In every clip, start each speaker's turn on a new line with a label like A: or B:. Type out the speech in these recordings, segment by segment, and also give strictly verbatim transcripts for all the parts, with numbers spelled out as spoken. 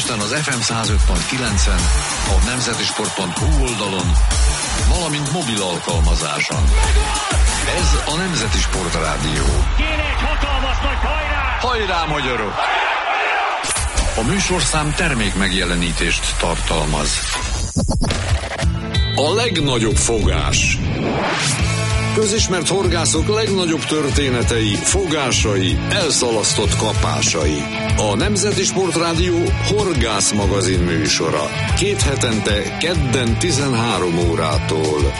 A: Budapesten az ef em száz öt pont kilencen, a nemzeti sport pont hu oldalon, valamint mobil alkalmazáson. Ez a Nemzeti Sport Rádió.
B: Kéne egy hatalmas nagy hajrá!
A: Hajrá, magyarok! A műsorszám termék megjelenítést tartalmaz. A legnagyobb fogás. Közismert horgászok legnagyobb történetei, fogásai, elszalasztott kapásai. A Nemzeti Sport Rádió horgász magazin műsora. Két hetente, kedden tizenhárom órától.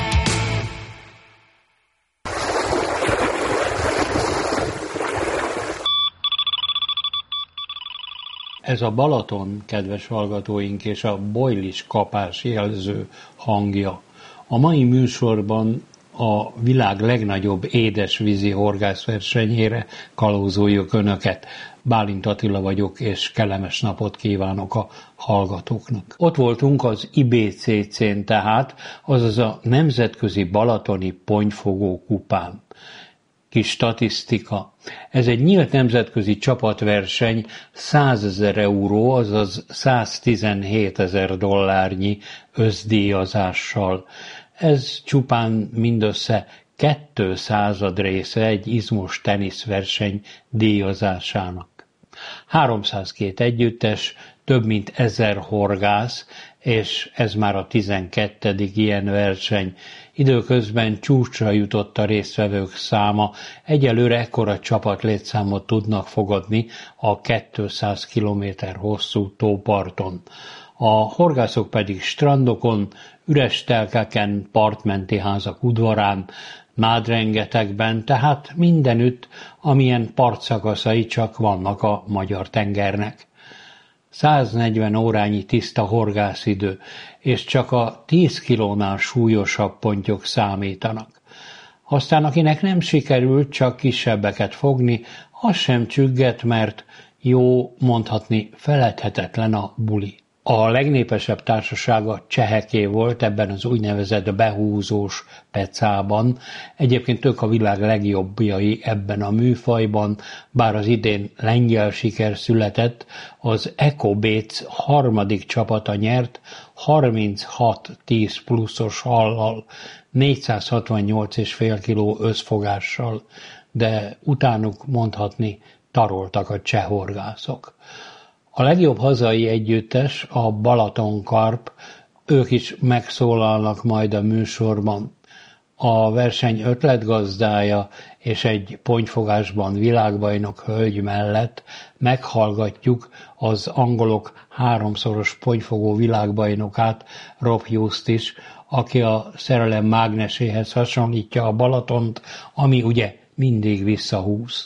C: Ez a Balaton, kedves hallgatóink, és a bojlis kapás jelző hangja. A mai műsorban a világ legnagyobb édesvízi horgászversenyére kalózoljuk Önöket. Bálint Attila vagyok, és kellemes napot kívánok a hallgatóknak. Ott voltunk az i bé cé cén tehát, azaz a Nemzetközi Balatoni Pontyfogó Kupán. Kis statisztika. Ez egy nyílt nemzetközi csapatverseny százezer euró, azaz száztizenhétezer dollárnyi összdíjazással. Ez csupán mindössze kettő század része egy izmos teniszverseny díjazásának. háromszázkettő együttes, több mint ezer horgász, és ez már a tizenkettedik ilyen verseny. Időközben csúcsra jutott a résztvevők száma, egyelőre ekkora csapatlétszámot tudnak fogadni a kétszáz kilométer hosszú tóparton. A horgászok pedig strandokon, üres telkeken, partmenti házak udvarán, nádrengetegben, tehát mindenütt, amilyen partszakaszai csak vannak a magyar tengernek. száznegyven órányi tiszta horgászidő, és csak a tíz kilónál súlyosabb pontyok számítanak. Aztán akinek nem sikerült csak kisebbeket fogni, az sem csügget, mert jó, mondhatni feledhetetlen a buli. A legnépesebb társaság a cseheké volt ebben az úgynevezett behúzós pecában. Egyébként ők a világ legjobbjai ebben a műfajban, bár az idén lengyel siker született, az Ekobéc harmadik csapata nyert harminchat tíz pluszos hallal, négyszázhatvannyolc egész öt kiló összfogással, de utánuk mondhatni taroltak a cseh horgászok. A legjobb hazai együttes a Balaton Karp, ők is megszólalnak majd a műsorban. A verseny ötletgazdája és egy pontyfogásban világbajnok hölgy mellett meghallgatjuk az angolok háromszoros pontyfogó világbajnokát, Rob Hughes-t is, aki a szerelem mágneséhez hasonlítja a Balatont, ami ugye mindig visszahúz.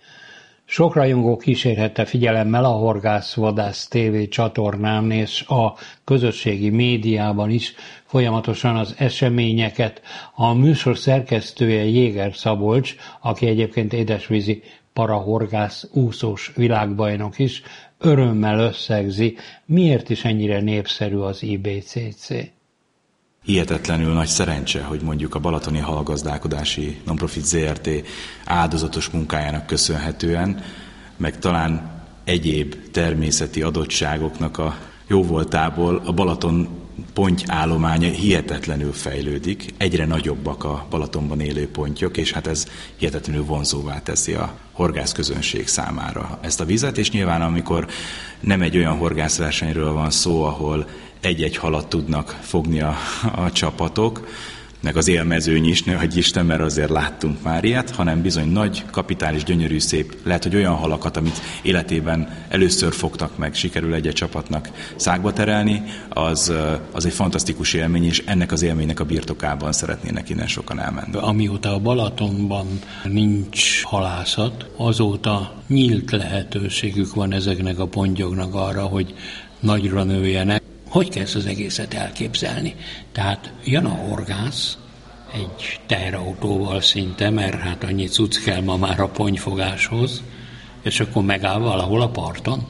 C: Sok rajongó kísérhette figyelemmel a Horgász-Vadász té vé csatornán és a közösségi médiában is folyamatosan az eseményeket. A műsor szerkesztője Jéger Szabolcs, aki egyébként édesvízi parahorgász úszós világbajnok is, örömmel összegzi, miért is ennyire népszerű az i bé cé cé.
D: Hihetetlenül nagy szerencse, hogy mondjuk a Balatoni Halgazdálkodási Nonprofit zé er té áldozatos munkájának köszönhetően, meg talán egyéb természeti adottságoknak a jóvoltából a Balaton pontyállománya hihetetlenül fejlődik, egyre nagyobbak a Balatonban élő pontyok, és hát ez hihetetlenül vonzóvá teszi a horgászközönség számára ezt a vizet, és nyilván amikor nem egy olyan horgászversenyről van szó, ahol egy-egy halat tudnak fogni a, a csapatok, meg az élmezőny is, ne hagyj Isten, mert azért láttunk már ilyet, hanem bizony nagy, kapitális, gyönyörű, szép, lehet, hogy olyan halakat, amit életében először fogtak meg, sikerül egy-egy csapatnak szágba terelni, az, az egy fantasztikus élmény, és ennek az élménynek a birtokában szeretnének innen sokan elmenni.
C: Amióta a Balatonban nincs halászat, azóta nyílt lehetőségük van ezeknek a pontyoknak arra, hogy nagyra nőjenek. Hogy kell ezt az egészet elképzelni? Tehát jön a horgász egy teherautóval szinte, mert hát annyi cucc kell ma már a pontyfogáshoz, és akkor megáll valahol a parton?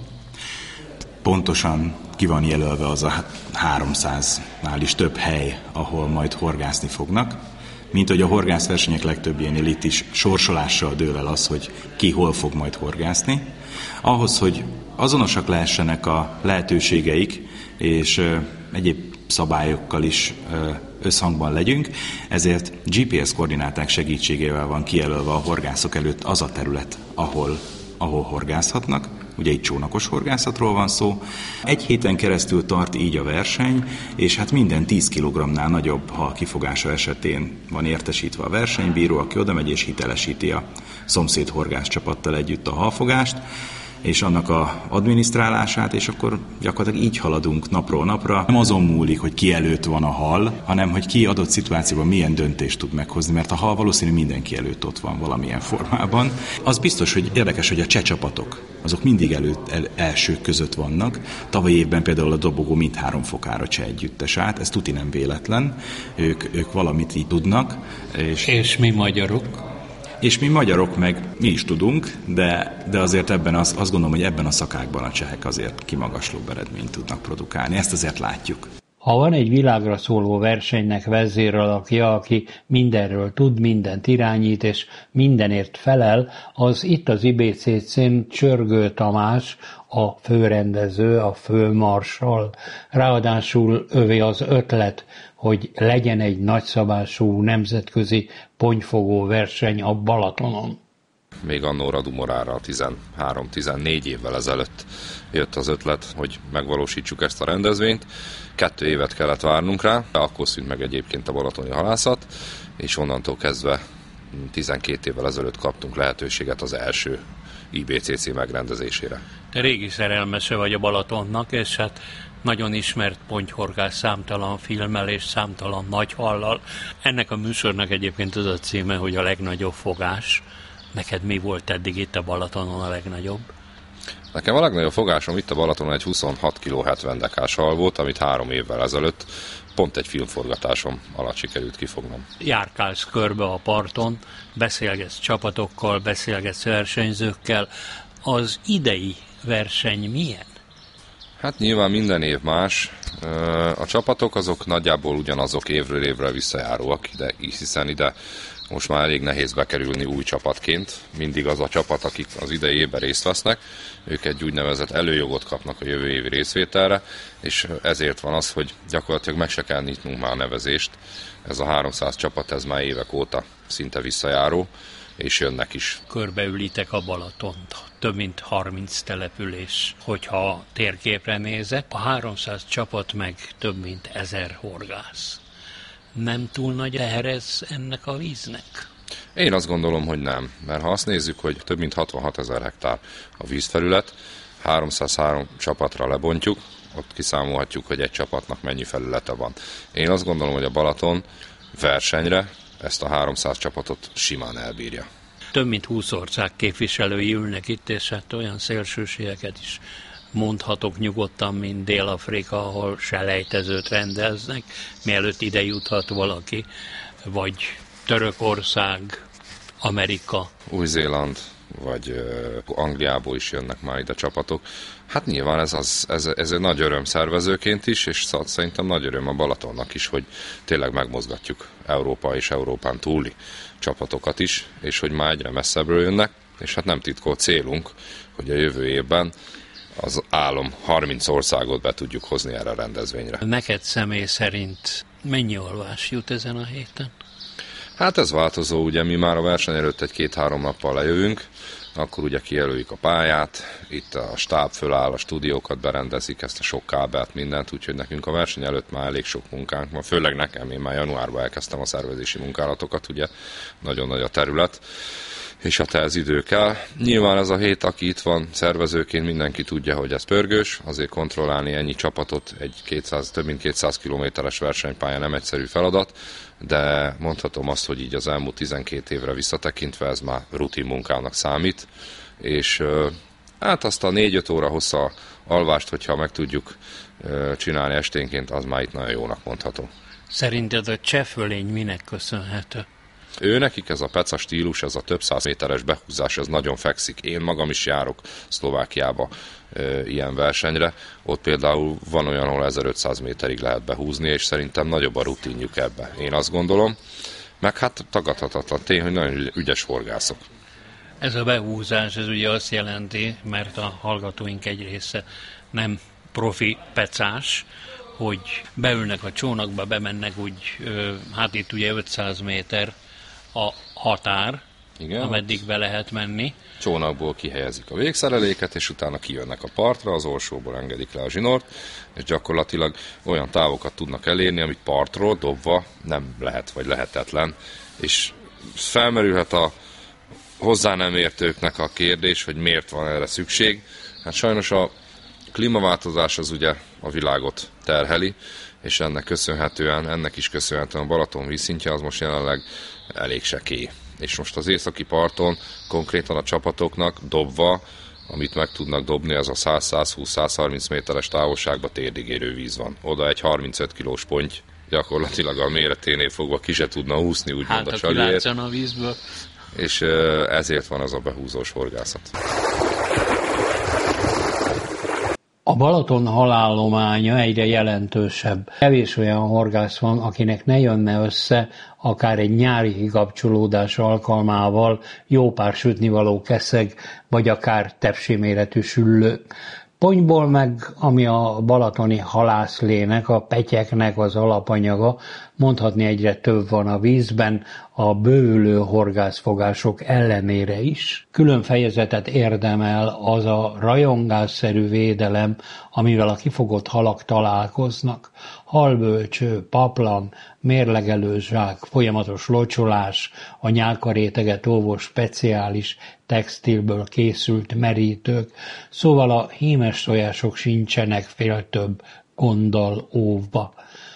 D: Pontosan ki van jelölve az a háromszáznál is több hely, ahol majd horgászni fognak. Mint hogy a horgászversenyek legtöbbjénél itt is sorsolással dől el az, hogy ki hol fog majd horgászni. Ahhoz, hogy azonosak lehessenek a lehetőségeik, és egyéb szabályokkal is összhangban legyünk, ezért gé pé es koordináták segítségével van kijelölve a horgászok előtt az a terület, ahol, ahol horgászhatnak. Ugye itt csónakos horgászatról van szó. Egy héten keresztül tart így a verseny, és hát minden tíz kilogramnál nagyobb hal kifogása esetén van értesítve a versenybíró, aki oda megy és hitelesíti a szomszéd horgászcsapattal együtt a halfogást, és annak a adminisztrálását, és akkor gyakorlatilag így haladunk napról napra. Nem azon múlik, hogy ki előtt van a hal, hanem hogy ki adott szituációban milyen döntést tud meghozni, mert a hal valószínű mindenki előtt ott van valamilyen formában. Az biztos, hogy érdekes, hogy a cseh csapatok, azok mindig előtt, el, elsők között vannak. Tavaly évben például a dobogó mindhárom fokára cseh együttes át, ez tuti nem véletlen, ők, ők valamit így tudnak.
C: És, és mi magyarok?
D: És mi magyarok meg mi is tudunk, de, de azért ebben az, azt gondolom, hogy ebben a szakákban a csehek azért kimagaslóbb eredményt tudnak produkálni. Ezt azért látjuk.
C: Ha van egy világra szóló versenynek vezéralakja, aki mindenről tud, mindent irányít és mindenért felel, az itt az i bé cé cén Csörgő Tamás, a főrendező, a főmarsal. Ráadásul övé az ötlet, hogy legyen egy nagyszabású nemzetközi ponyfogó verseny a Balatonon.
E: Még annó Radu Morára tizenhárom-tizennégy évvel ezelőtt jött az ötlet, hogy megvalósítsuk ezt a rendezvényt. Kettő évet kellett várnunk rá, akkor szűnt meg egyébként a balatoni halászat, és onnantól kezdve tizenkét évvel ezelőtt kaptunk lehetőséget az első i bé cé cé megrendezésére.
C: Te régi szerelmese vagy a Balatonnak, és hát nagyon ismert pontyhorgász számtalan filmmel és számtalan nagyhallal. Ennek a műsornak egyébként az a címe, hogy a legnagyobb fogás. Neked mi volt eddig itt a Balatonon a legnagyobb?
E: Nekem a legnagyobb fogásom itt a Balatonon egy huszonhat kiló hetven dekás hal volt, amit három évvel ezelőtt pont egy filmforgatásom alatt sikerült kifognom.
C: Járkálsz körbe a parton, beszélgetsz csapatokkal, beszélgetsz versenyzőkkel. Az idei verseny milyen?
E: Hát nyilván minden év más. A csapatok azok nagyjából ugyanazok évről évre visszajáróak, ide, hiszen ide most már elég nehéz bekerülni új csapatként. Mindig az a csapat, akik az idei évben részt vesznek, ők egy úgynevezett előjogot kapnak a jövő évi részvételre, és ezért van az, hogy gyakorlatilag meg se kell nyitnunk már a nevezést. Ez a háromszáz csapat, ez már évek óta szinte visszajáró, és jönnek is.
C: Körbeülitek a Balatont, több mint harminc település, hogyha térképre nézek, a háromszáz csapat meg több mint ezer horgász. Nem túl nagy teher ez ennek a víznek?
E: Én azt gondolom, hogy nem, mert ha azt nézzük, hogy több mint hatvanhat ezer hektár a vízfelület, háromszázhárom csapatra lebontjuk, ott kiszámolhatjuk, hogy egy csapatnak mennyi felülete van. Én azt gondolom, hogy a Balaton versenyre ezt a háromszáz csapatot simán elbírja.
C: Több mint húsz ország képviselői ülnek itt, és hát olyan szélsőségeket is mondhatok nyugodtan, mint Dél-Afrika, ahol selejtezőt rendeznek, mielőtt ide juthat valaki, vagy Törökország, Amerika.
E: Új-Zéland, vagy uh, Angliából is jönnek már ide csapatok. Hát nyilván ez, az, ez, ez egy nagy öröm szervezőként is, és szerintem nagy öröm a Balatonnak is, hogy tényleg megmozgatjuk Európa és Európán túli csapatokat is, és hogy már egyre messzebbről jönnek, és hát nem titkolt célunk, hogy a jövő évben az álom harminc országot be tudjuk hozni erre a rendezvényre.
C: Neked személy szerint mennyi alvás jut ezen a héten?
E: Hát ez változó, ugye mi már a verseny előtt egy-két-három nappal lejövünk, akkor ugye kijelöljük a pályát, itt a stáb föláll, a stúdiókat berendezik, ezt a sok kábelt, mindent, úgyhogy nekünk a verseny előtt már elég sok munkánk van, főleg nekem, én már januárban elkezdtem a szervezési munkálatokat, ugye nagyon nagy a terület, és a ez idő kell. Nyilván ez a hét, aki itt van szervezőként, mindenki tudja, hogy ez pörgős, azért kontrollálni ennyi csapatot egy kétszáz, több mint kétszáz kilométeres versenypálya nem egyszerű feladat, de mondhatom azt, hogy így az elmúlt tizenkét évre visszatekintve ez már rutin munkának számít, és hát azt a négy-öt óra hossza alvást, hogyha meg tudjuk csinálni esténként, az már itt nagyon jónak mondható.
C: Szerinted a cseh fölény minek köszönhető?
E: Ő nekik ez a peca stílus, ez a több száz méteres behúzás, ez nagyon fekszik. Én magam is járok Szlovákiába e, ilyen versenyre. Ott például van olyan, ahol ezerötszáz méterig lehet behúzni, és szerintem nagyobb a rutinjuk ebbe. Én azt gondolom. Meg hát tagadhatatlan tény, hogy nagyon ügyes horgászok.
C: Ez a behúzás, ez ugye azt jelenti, mert a hallgatóink egy része nem profi pecás, hogy beülnek a csónakba, bemennek úgy, hát itt ugye ötszáz méter a határ, igen, ameddig be lehet menni.
E: Csónakból kihelyezik a végszereléket, és utána kijönnek a partra, az orsóból engedik le a zsinort, és gyakorlatilag olyan távokat tudnak elérni, amit partról dobva nem lehet, vagy lehetetlen. És felmerülhet a hozzá nem értőknek a kérdés, hogy miért van erre szükség. Hát sajnos a klímaváltozás az ugye a világot terheli, és ennek köszönhetően, ennek is köszönhetően a Balaton vízszintje az most jelenleg elég sekély. És most az északi parton konkrétan a csapatoknak dobva, amit meg tudnak dobni, az a száz-százhúsz-százharminc méteres távolságba térdig érő víz van. Oda egy harmincöt kilós ponty gyakorlatilag a méreténél fogva ki se tudna úszni, úgymond
C: hát,
E: a csaliért.
C: Hát, a vízből.
E: És ezért van az a behúzós horgászat.
C: A Balaton halállománya egyre jelentősebb. Kevés olyan horgász van, akinek ne jönne össze akár egy nyári kikapcsolódás alkalmával jó pár sütnivaló keszeg, vagy akár tepsiméretű süllő. Pontyból meg, ami a balatoni halászlének, a petyeknek az alapanyaga, mondhatni egyre több van a vízben, a bővülő horgászfogások ellenére is. Külön fejezetet érdemel az a rajongásszerű védelem, amivel a kifogott halak találkoznak. Halbölcső, paplan, mérlegelő zsák, folyamatos locsolás, a nyálkaréteget óvó speciális textilből készült merítők, szóval a hímes tojások sincsenek fél több gonddal óvva.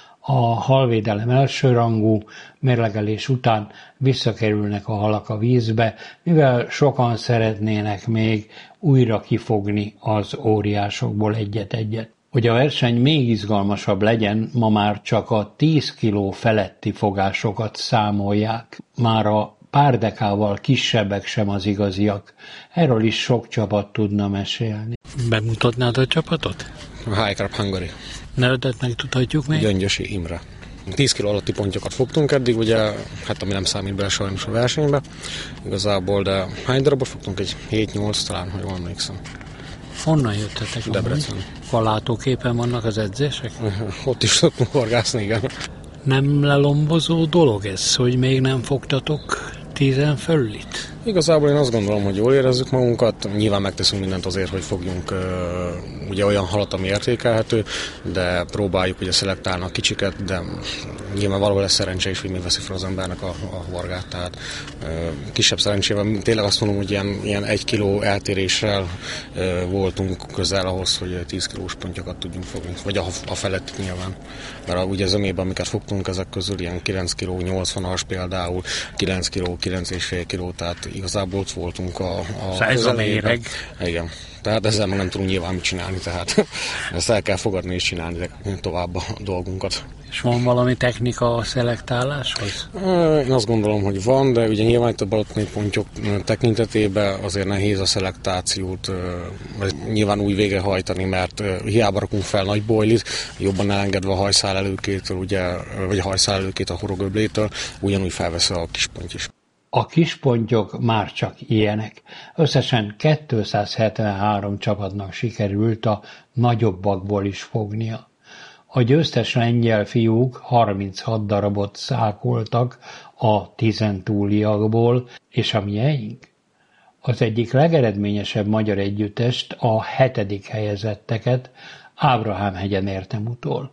C: A halvédelem elsőrangú, mérlegelés után visszakerülnek a halak a vízbe, mivel sokan szeretnének még újra kifogni az óriásokból egyet-egyet. Hogy a verseny még izgalmasabb legyen, ma már csak a tíz kiló feletti fogásokat számolják. Már a pár dekával kisebbek sem az igaziak. Erről is sok csapat tudna mesélni. Bemutatnád a csapatot?
F: A High Carp Hungary.
C: Nevedet megtudhatjuk még?
F: Gyöngyösi Imre. tíz kiló alatti pontyokat fogtunk eddig, ugye, hát ami nem számít bele sajnos a versenybe igazából, de hány darabot fogtunk? Egy hét-nyolc talán, hogy jól emlékszem.
C: Honnan jöttetek?
F: Debrecen.
C: A látóképen vannak az edzések?
F: Ott is szoktunk horgászni, igen.
C: Nem lelombozó dolog ez, hogy még nem fogtatok tízen föllit?
F: Igazából én azt gondolom, hogy jól érezzük magunkat, nyilván megteszünk mindent azért, hogy fogjunk uh, ugye olyan halat, ami értékelhető, de próbáljuk ugye szelektálni a kicsiket, de nyilván valahol ez szerencse is, hogy mi veszi fel az embernek a, a horgát, tehát uh, kisebb szerencsével, tényleg azt mondom, hogy ilyen, ilyen egy kiló eltéréssel uh, voltunk közel ahhoz, hogy tíz kilós pontyokat tudjunk fogni, vagy a, a felett nyilván, mert ugye zömében, amiket fogtunk, ezek közül ilyen kilenc kiló nyolcvanas például, kilenc kiló, kilenc és fél kiló, tehát igazából ott voltunk a, a
C: ez a méreg.
F: Igen. Tehát ezzel már nem tudunk nyilván mit csinálni, tehát ezt el kell fogadni és csinálni tovább a dolgunkat.
C: És van valami technika a szelektáláshoz?
F: Én azt gondolom, hogy van, de ugye nyilván itt a balatoni pontyok tekintetében azért nehéz a szelektációt nyilván úgy végrehajtani, mert hiába rakunk fel nagy bojlit, jobban elengedve a hajszálelőkétől, ugye, vagy a hajszálelőkét a horogöblétől, ugyanúgy felvesz a kisponty is.
C: A kispontyok már csak ilyenek. Összesen kétszázhetvenhárom csapatnak sikerült a nagyobbakból is fognia. A győztes lengyel fiúk harminchat darabot szákoltak a tizentúliakból, és a mieink? Az egyik legeredményesebb magyar együttest, a hetedik helyezetteket Ábrahám-hegyen értem utol.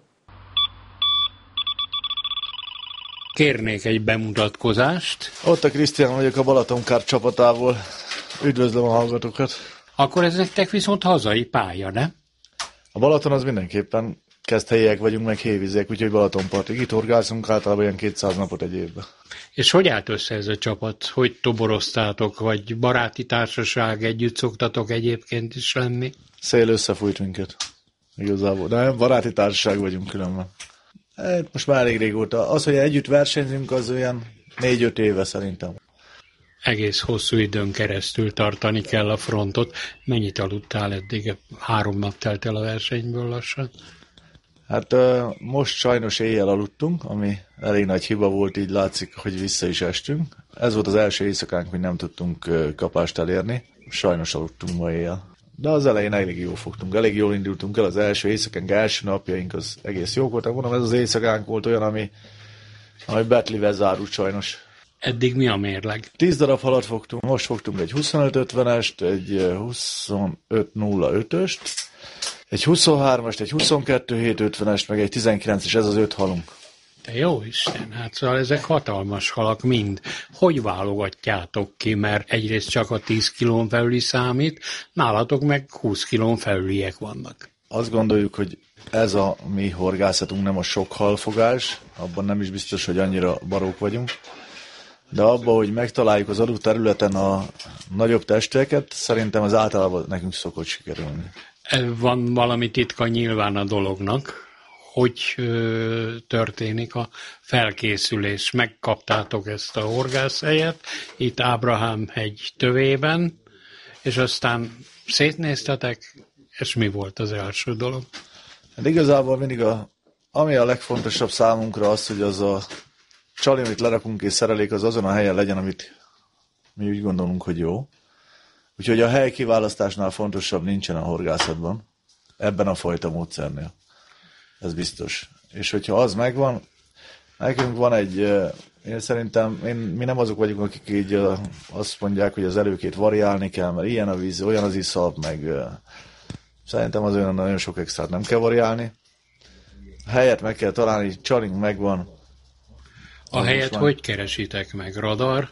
C: Kérnék egy bemutatkozást.
G: Ott a Krisztián vagyok a Balaton Kart csapatából. Üdvözlöm a hallgatókat.
C: Akkor ez nektek viszont hazai pálya, ne?
G: A Balaton az mindenképpen kezdhelyiek vagyunk, meg hévíziek, úgyhogy Balatonpartig. Itt horgászunk általában ilyen kétszáz napot egy évben.
C: És hogy állt össze ez a csapat? Hogy toboroztátok, vagy baráti társaság, együtt szoktatok egyébként is lenni?
G: Szél összefújt minket. Igazából. De baráti társaság vagyunk különben. Hát most már elég régóta. Az, hogy együtt versenyzünk, az olyan négy-öt éve szerintem.
C: Egész hosszú időn keresztül tartani kell a frontot. Mennyit aludtál eddig? Három nap telt el a versenyből lassan?
G: Hát most sajnos éjjel aludtunk, ami elég nagy hiba volt, így látszik, hogy vissza is estünk. Ez volt az első éjszakánk, hogy nem tudtunk kapást elérni. Sajnos aludtunk ma éjjel. De az elején elég jól fogtunk, elég jól indultunk el, az első éjszakánk, első napjaink az egész jók voltak. Mondom, ez az éjszakánk volt olyan, ami, ami betlivel zárult sajnos.
C: Eddig mi a mérleg?
G: tíz darab halat fogtunk, most fogtunk egy huszonöt ötvenest, egy huszonöt nulla ötöst, egy huszonhármast, egy huszonkettő hét ötvenest, meg egy tizenkilenc, és ez az öt halunk.
C: De jó Isten, hát szóval ezek hatalmas halak mind. Hogy válogatjátok ki, mert egyrészt csak a tíz kilón felüli számít, nálatok meg húsz kilón felüliek vannak.
G: Azt gondoljuk, hogy ez a mi horgászatunk nem a sok halfogás, abban nem is biztos, hogy annyira barók vagyunk, de abban, hogy megtaláljuk az adott területen a nagyobb testeket, szerintem az általában nekünk szokott sikerülni.
C: Van valami titka nyilván a dolognak, hogy ö, történik a felkészülés. Megkaptátok ezt a horgászhelyet, itt Ábrahám hegy tövében, és aztán szétnéztetek, és mi volt az első dolog?
G: Hát igazából mindig a, ami a legfontosabb számunkra az, hogy az a csali, amit lerakunk és szerelék, az azon a helyen legyen, amit mi úgy gondolunk, hogy jó. Úgyhogy a hely kiválasztásnál fontosabb nincsen a horgászatban, ebben a fajta módszernél. Ez biztos. És hogyha az megvan, nekünk van egy, én szerintem, én, mi nem azok vagyunk, akik így azt mondják, hogy az előkét variálni kell, mert ilyen a víz, olyan az iszap, meg szerintem az olyan nagyon sok extrát nem kell variálni. A helyet meg kell találni, csalink megvan.
C: A az helyet hogy keresitek meg? Radar?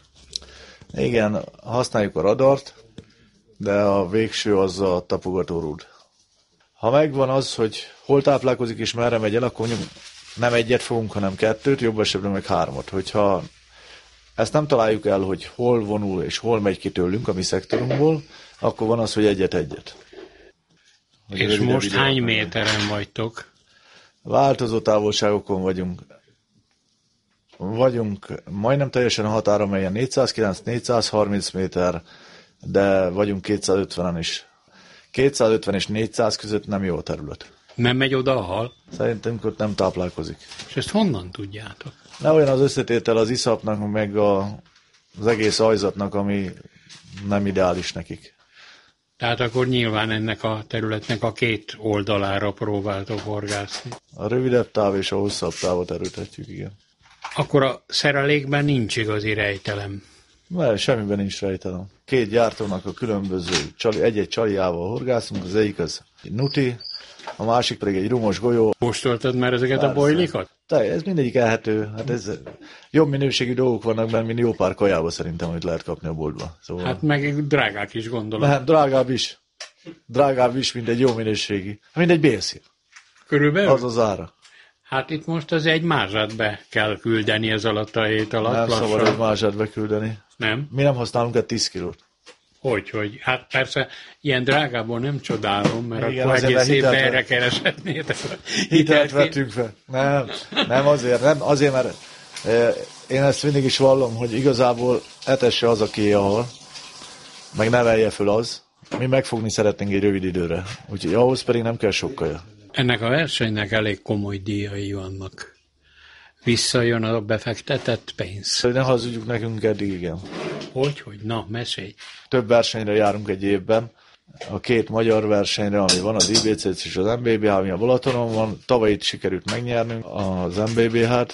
G: Igen, használjuk a radart, de a végső az a tapogatórúd. Ha megvan az, hogy hol táplálkozik és merre megy el, akkor mondjuk nem egyet fogunk, hanem kettőt, jobb esetben meg hármat. Hogyha ezt nem találjuk el, hogy hol vonul és hol megy ki tőlünk a mi szektorunkból, akkor van az, hogy egyet-egyet. Hogy
C: és most hány méteren vagytok?
G: Változó távolságokon vagyunk. Vagyunk majdnem teljesen a határon, melyen négyszázkilenc-négyszázharminc méter, de vagyunk kétszázötvenen is. kétszázötven és négyszáz között nem jó a terület.
C: Nem megy oda a hal?
G: Szerintem ott nem táplálkozik.
C: És ezt honnan tudjátok?
G: Ne olyan az összetétel az iszapnak, meg a, az egész ajzatnak, ami nem ideális nekik.
C: Tehát akkor nyilván ennek a területnek a két oldalára próbáltok horgászni.
G: A rövidebb táv és a hosszabb távot erőtetjük, igen.
C: Akkor a szerelékben nincs igazi rejtelem.
G: Mert semmiben nincs rejtelem. Két gyártónak a különböző csali, egy-egy csaliával horgászunk, az egyik az egy nuti, a másik pedig egy rumos golyó.
C: Kóstoltad már ezeket Persze. a bojlikat?
G: Te, ez mindegyik elhető. Hát ez jobb minőségű dolgok vannak benne, mint jó pár kajába szerintem, hogy lehet kapni a boltba. Szóval...
C: Hát meg drágák is gondolom.
G: Hát drágább is. Drágább is, mint egy jó minőségi. Mint egy bélszín.
C: Körülbelül?
G: Az az ára.
C: Hát itt most az egy mázsát be kell küldeni ez alatt a hét alatt.
G: Nem lassan. Szabad egy mázsát beküldeni.
C: Nem?
G: Mi nem használunk egy tíz kilót.
C: Hogy, hogy? Hát persze ilyen drágából nem csodálom, mert igen, akkor egész évben erre keresetnéd.
G: Hitelt vettünk fel. Nem, nem azért, nem azért, mert eh, én ezt mindig is vallom, hogy igazából etesse az, aki ahol, meg nevelje föl az. Mi megfogni szeretnénk egy rövid időre. Úgyhogy ahhoz pedig nem kell sok kaja.
C: Ennek a versenynek elég komoly díjai vannak. Visszajön a befektetett pénz.
G: Ne hazudjuk nekünk eddig, igen.
C: Hogy, hogy? Na, mesélj.
G: Több versenyre járunk egy évben. A két magyar versenyre, ami van, az i bé cé és az em bé bé há, ami a Balatonon van. Tavaly itt sikerült megnyernünk az em bé bé hát.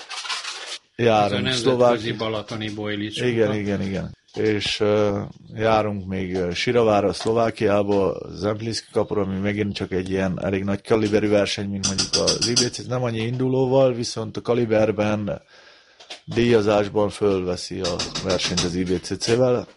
G: Járunk Szlovákia.
C: Balatoni bojlics.
G: Igen, igen, igen. És uh, járunk még uh, Siravára, Szlovákiába, az Zempliszki kapura, ami megint csak egy ilyen elég nagy kaliberű verseny, mint mondjuk az i bé cé, nem annyi indulóval, viszont a kaliberben, díjazásban fölveszi a versenyt az i bé cé cé-vel.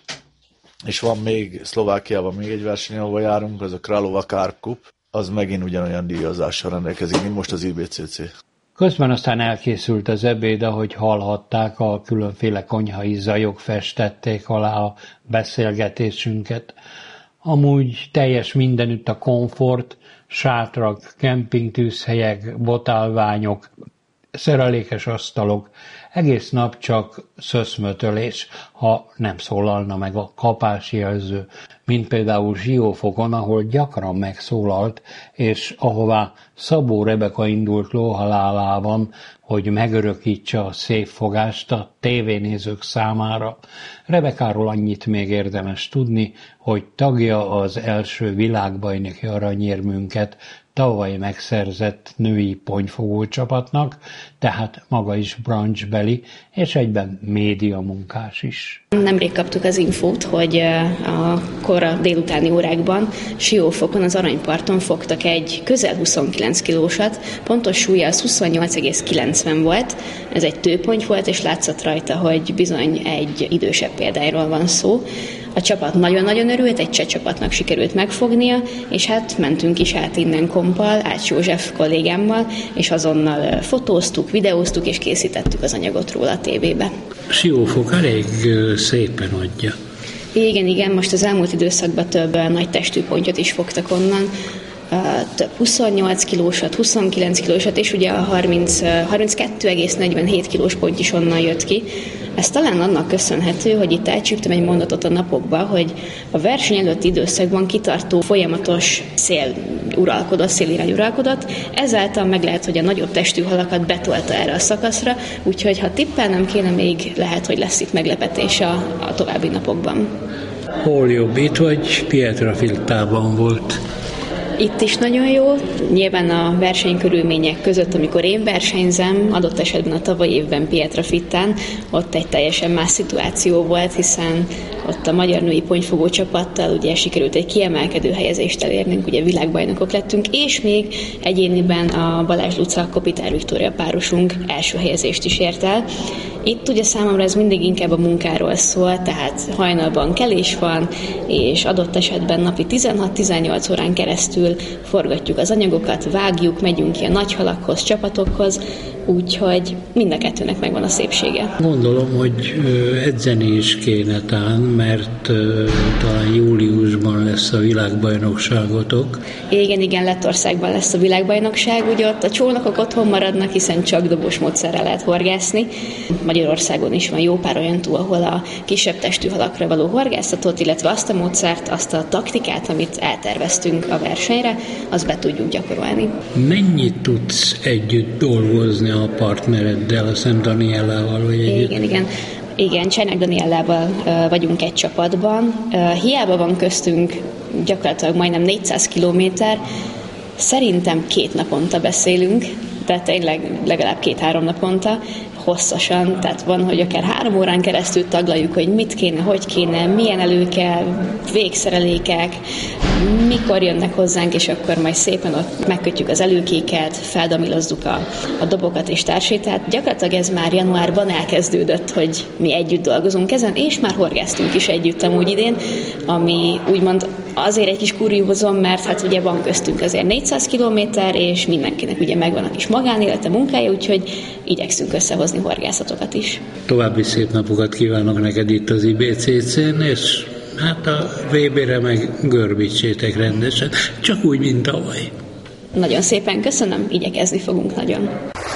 G: És van még Szlovákiában még egy verseny, ahol járunk, az a Kralova Carp Cup, az megint ugyanolyan díjazással rendelkezik, mint most az i bé cé cé.
C: Közben aztán elkészült az ebéd, ahogy hallhatták, a különféle konyhai zajok festették alá a beszélgetésünket. Amúgy teljes mindenütt a komfort, sátrak, kempingtűzhelyek, botálványok, szerelékes asztalok, Egész nap csak szöszmötölés, ha nem szólalna meg a kapásjelző, mint például Siófokon, ahol gyakran megszólalt, és ahová Szabó Rebeka indult lóhalálában, hogy megörökítse a szép fogást a tévénézők számára. Rebekáról annyit még érdemes tudni, hogy tagja az első világbajnoki aranyérmünket tavaly megszerzett női ponyfogó csapatnak, tehát maga is branchbeli, és egyben médiamunkás is.
H: Nemrég kaptuk az infót, hogy a kora délutáni órákban Siófokon az Aranyparton fogtak egy közel huszonkilenc kilósat, pontos súlya az huszonnyolc egész kilencven volt, ez egy tőpony volt, és látszott rajta, hogy bizony egy idősebb példányról van szó. A csapat nagyon-nagyon örült, egy cseh csapatnak sikerült megfognia, és hát mentünk is át innen kompal, Ács József kollégámmal, és azonnal fotóztuk, videóztuk, és készítettük az anyagot róla a tévébe.
C: Siófok elég szépen adja.
H: Igen, igen, most az elmúlt időszakban több nagy testű pontyot is fogtak onnan, több huszonnyolc kilósat, huszonkilenc kilósat, és ugye a harminc, harminckettő egész negyvenhét kilós ponty is onnan jött ki. Ez talán annak köszönhető, hogy itt elcsíptem egy mondatot a napokban, hogy a verseny előtti időszakban kitartó folyamatos szél uralkodott, szélirány uralkodott, ezáltal meg lehet, hogy a nagyobb testű halakat betolta erre a szakaszra, úgyhogy ha tippelnem kéne, még lehet, hogy lesz itt meglepetés a, a további napokban.
C: Hol jobb, itt vagy Pietrafiltában volt?
H: Itt is nagyon jó. Nyilván a versenykörülmények között, amikor én versenyzem, adott esetben a tavalyi évben Pietrafittán, ott egy teljesen más szituáció volt, hiszen ott a magyar női ponyfogó csapattal ugye sikerült egy kiemelkedő helyezést elérnünk, ugye világbajnokok lettünk, és még egyéniben a Balázs Luca Kopitár Viktória párosunk első helyezést is ért el. Itt ugye számomra ez mindig inkább a munkáról szól, tehát hajnalban kelés van, és adott esetben napi tizenhat-tizennyolc órán keresztül forgatjuk az anyagokat, vágjuk, megyünk ki a nagy halakhoz, csapatokhoz, úgyhogy mind a kettőnek megvan a szépsége.
C: Gondolom, hogy edzeni is kéne tán, mert talán júliusban lesz a világbajnokságotok.
H: Igen, igen, Lettországban lesz a világbajnokság, ugye ott a csónakok otthon maradnak, hiszen csak dobos módszerrel lehet horgászni. Magyarországon is van jó pár olyan túl, ahol a kisebb testű halakra való horgászatot, illetve azt a módszert, azt a taktikát, amit elterveztünk a versenyre, azt be tudjuk gyakorolni.
C: Mennyit tudsz együtt dolgozni a partnereddel, a Szent Daniellával, vagy együtt?
H: Igen, igen. Igen, Csajnák Daniellával uh, vagyunk egy csapatban. Uh, hiába van köztünk gyakorlatilag majdnem négyszáz kilométer, szerintem két naponta beszélünk, tehát tényleg legalább két-három naponta, hosszasan, tehát van, hogy akár három órán keresztül taglaljuk, hogy mit kéne, hogy kéne, milyen elő kell, végszerelékek, mikor jönnek hozzánk, és akkor majd szépen ott megkötjük az előkéket, feldamilozzuk a, a dobokat és társait, tehát gyakorlatilag ez már januárban elkezdődött, hogy mi együtt dolgozunk ezen, és már horgáztunk is együtt amúgy idén, ami úgymond azért egy kis kuriózom, mert hát ugye van köztünk azért négyszáz kilométer, és mindenkinek ugye megvan a kis magánélete, munkája, úgyhogy igyekszünk összehozni horgászatokat is.
C: További szép napokat kívánok neked itt az i bé cé cén, és hát a vé bére meg görbítsétek rendesen, csak úgy, mint tavaly.
H: Nagyon szépen köszönöm, igyekezni fogunk nagyon.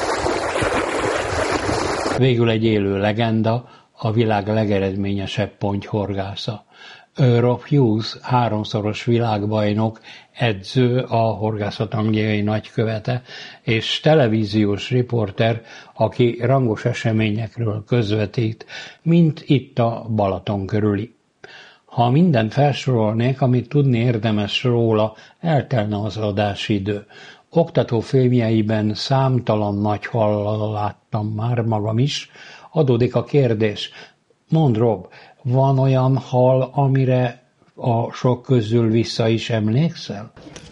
C: Végül egy élő legenda, a világ legeredményesebb pontyhorgásza. Rob Hughes, háromszoros világbajnok, edző, a horgászat angliai nagykövete, és televíziós riporter, aki rangos eseményekről közvetít, mint itt a Balaton körüli. Ha mindent felsorolnék, amit tudni érdemes róla, eltelne az adásidő. Oktató filmjeiben számtalan nagy hallal láttam már magam is. Adódik a kérdés, mondd Rob, van olyan hal, amire a sok közül vissza is emlékszel?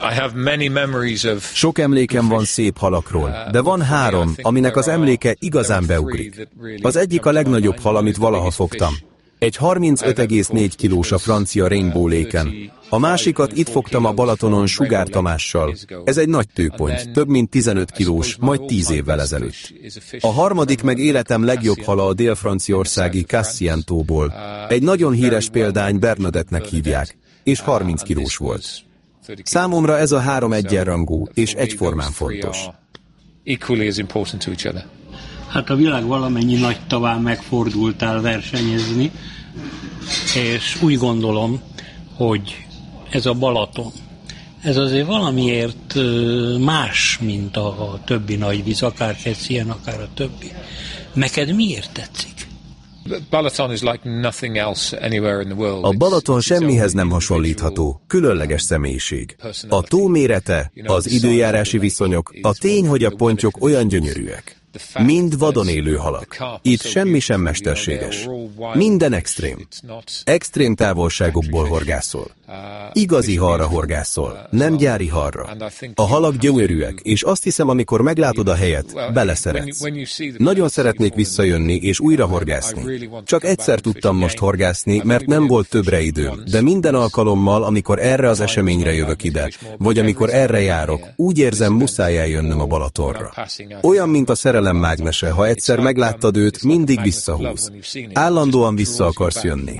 I: Sok emlékem van szép halakról, de van három, aminek az emléke igazán beugrik. Az egyik a legnagyobb hal, amit valaha fogtam. Egy harmincöt egész négy kilós a francia Rainbow Lake-en. A másikat itt fogtam a Balatonon Sugár Tamással. Ez egy nagy tőponty, több mint tizenöt kilós, majd tíz évvel ezelőtt. A harmadik meg életem legjobb hala a dél-franciaországi Cassientóból. Egy nagyon híres példány, Bernadette-nek hívják, és harminc kilós volt. Számomra ez a három egyenrangú, és egyformán fontos.
C: Hát a világ valamennyi nagy taván megfordultál versenyezni, és úgy gondolom, hogy ez a Balaton, ez azért valamiért más, mint a többi nagy víz, akár Keszien, akár a többi. Neked miért tetszik?
I: A Balaton semmihez nem hasonlítható, különleges személyiség. A tó mérete, az időjárási viszonyok, a tény, hogy a pontyok olyan gyönyörűek. Mind vadon élő halak. Itt semmi sem mesterséges. Minden extrém. Extrém távolságokból horgászol. Igazi halra horgászol, nem gyári halra. A halak gyönyörűek, és azt hiszem, amikor meglátod a helyet, beleszeretsz. Nagyon szeretnék visszajönni és újra horgászni. Csak egyszer tudtam most horgászni, mert nem volt többre időm, de minden alkalommal, amikor erre az eseményre jövök ide, vagy amikor erre járok, úgy érzem, muszáj eljönnöm a Balatonra. Olyan, mint a szerelem mágnese, ha egyszer megláttad őt, mindig visszahúz. Állandóan vissza akarsz jönni.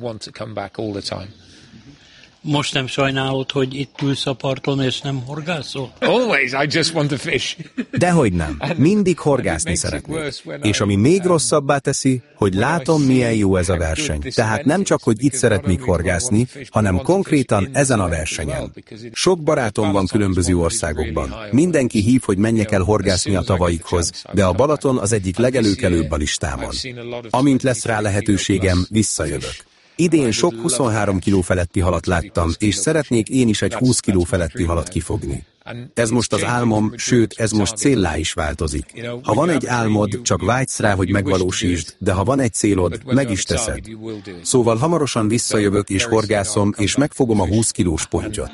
C: Most nem sajnálod, hogy itt ülsz a parton, és nem horgászol?
J: Always, I just want to fish.
I: Dehogy nem. Mindig horgászni szeretnék. És ami még rosszabbá teszi, hogy látom, milyen jó ez a verseny. Tehát nem csak, hogy itt szeretnék horgászni, hanem konkrétan ezen a versenyen. Sok barátom van különböző országokban. Mindenki hív, hogy menjek el horgászni a tavaikhoz, de a Balaton az egyik legelőkelőbb a listámon. Amint lesz rá lehetőségem, visszajövök. Idén sok huszonhárom kiló feletti halat láttam, és szeretnék én is egy húsz kiló feletti halat kifogni. Ez most az álmom, sőt, ez most céllá is változik. Ha van egy álmod, csak vágysz rá, hogy megvalósítsd, de ha van egy célod, meg is teszed. Szóval hamarosan visszajövök és horgászom, és megfogom a húsz kilós pontyot.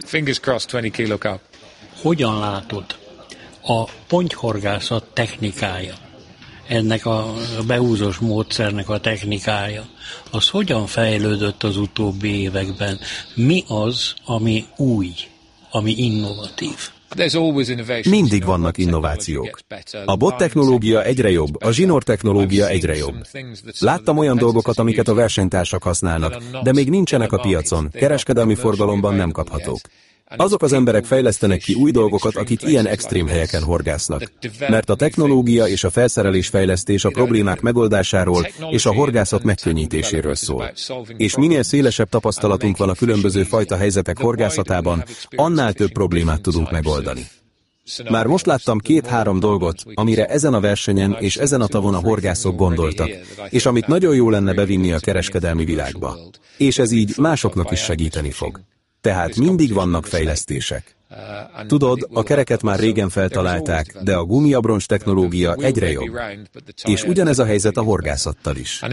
C: Hogyan látod a pontyhorgászat technikája? Ennek a behúzós módszernek a technikája, az hogyan fejlődött az utóbbi években? Mi az, ami új, ami innovatív?
I: Mindig vannak innovációk. A bot technológia egyre jobb, a zsinór technológia egyre jobb. Láttam olyan dolgokat, amiket a versenytársak használnak, de még nincsenek a piacon, kereskedelmi forgalomban nem kaphatók. Azok az emberek fejlesztenek ki új dolgokat, akik ilyen extrém helyeken horgásznak. Mert a technológia és a felszerelés fejlesztés a problémák megoldásáról és a horgászat megkönnyítéséről szól. És minél szélesebb tapasztalatunk van a különböző fajta helyzetek horgászatában, annál több problémát tudunk megoldani. Már most láttam két-három dolgot, amire ezen a versenyen és ezen a tavon a horgászok gondoltak, és amit nagyon jó lenne bevinni a kereskedelmi világba. És ez így másoknak is segíteni fog. Tehát mindig vannak fejlesztések. Tudod, a kereket már régen feltalálták, de a gumiabroncs technológia egyre jobb. És ugyanez a helyzet a horgászattal is.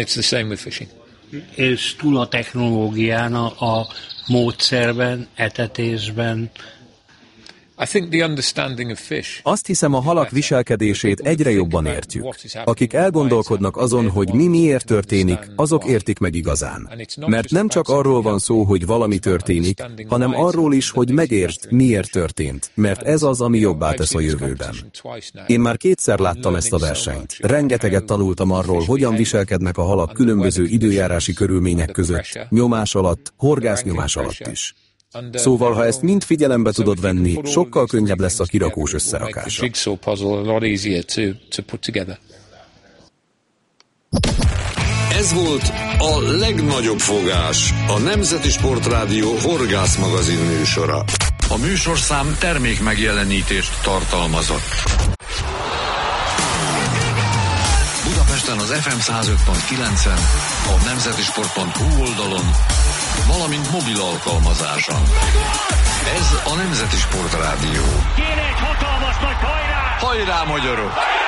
C: És túl a technológián, a módszerben, etetésben.
I: Azt hiszem, a halak viselkedését egyre jobban értjük. Akik elgondolkodnak azon, hogy mi miért történik, azok értik meg igazán. Mert nem csak arról van szó, hogy valami történik, hanem arról is, hogy megértsd, miért történt. Mert ez az, ami jobbá tesz a jövőben. Én már kétszer láttam ezt a versenyt. Rengeteget tanultam arról, hogyan viselkednek a halak különböző időjárási körülmények között, nyomás alatt, horgásznyomás alatt is. Szóval, ha ezt mind figyelembe tudod venni, sokkal könnyebb lesz a kirakós összerakása.
A: Ez volt a legnagyobb fogás, a Nemzeti Sportrádió horgászmagazin műsora. A műsorszám termék megjelenítést tartalmazott. Budapesten az ef em száz öt pont kilencen, a nemzetisport pont hu oldalon, valamint mobil alkalmazáson. Ez a Nemzeti Sportrádió.
B: Kéne egy hatalmas nagy hajrá!
A: Hajrá, magyarok!